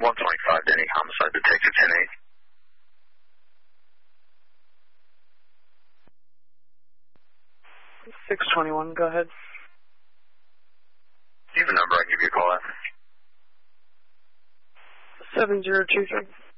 125 Denny, homicide detective 10-8. 621, go ahead. Do you have a number I can give you a call at? 7023.